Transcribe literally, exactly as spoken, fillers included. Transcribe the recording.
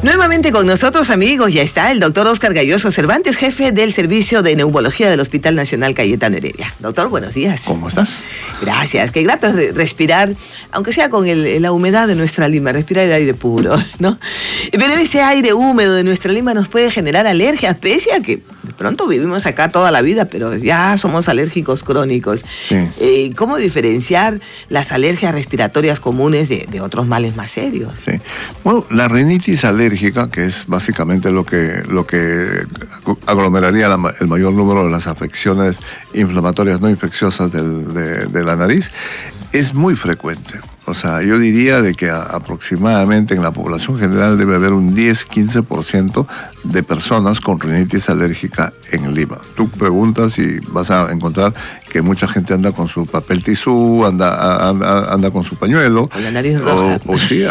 Nuevamente con nosotros, amigos, ya está el doctor Óscar Gayoso Cervantes, jefe del Servicio de Neumología del Hospital Nacional Cayetano Heredia. Doctor, buenos días. ¿Cómo estás? Gracias. Qué grato es respirar, aunque sea con el, la humedad de nuestra Lima, respirar el aire puro, ¿no? Pero ese aire húmedo de nuestra Lima nos puede generar alergias, pese a que de pronto vivimos acá toda la vida, pero ya somos alérgicos crónicos. Sí. Eh, ¿Cómo diferenciar las alergias respiratorias comunes de, de otros males más serios? Sí. Bueno, la rinitis alérgica, que es básicamente lo que, lo que aglomeraría la, el mayor número de las afecciones inflamatorias no infecciosas del, de, de la nariz, es muy frecuente. O sea, yo diría de que a, aproximadamente en la población general debe haber un diez a quince por ciento de personas con rinitis alérgica en Lima. Tú preguntas y vas a encontrar que mucha gente anda con su papel tisú, anda, anda, anda con su pañuelo. Con la nariz roja. O, o sí,